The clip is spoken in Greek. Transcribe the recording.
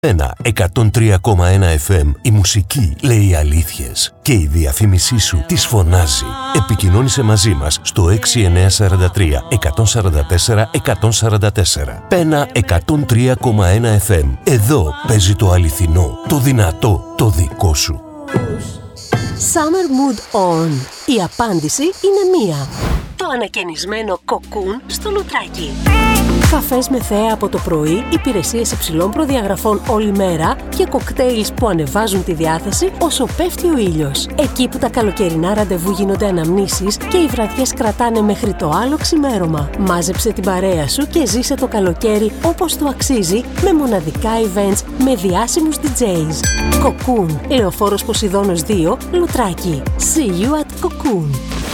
Ένα 103,1 FM. Η μουσική λέει αλήθειες και η διαφήμισή σου τις φωνάζει. Επικοινώνησε μαζί μας στο 6943 144 144. Πένα 103,1 FM. Εδώ παίζει το αληθινό, το δυνατό, το δικό σου. Summer Mood On. Η απάντηση είναι μία. Το ανακαινισμένο κοκκούν στο Λουτράκι. Καφές με θέα από το πρωί, υπηρεσίες υψηλών προδιαγραφών όλη μέρα και κοκτέιλς που ανεβάζουν τη διάθεση όσο πέφτει ο ήλιος. Εκεί που τα καλοκαιρινά ραντεβού γίνονται αναμνήσεις και οι βραδιές κρατάνε μέχρι το άλλο ξημέρωμα. Μάζεψε την παρέα σου και ζήσε το καλοκαίρι όπως του αξίζει με μοναδικά events με διάσημους DJs. Κοκκούν, Λεωφόρος Ποσειδώνος 2, Λουτράκι. See you at Cocoon.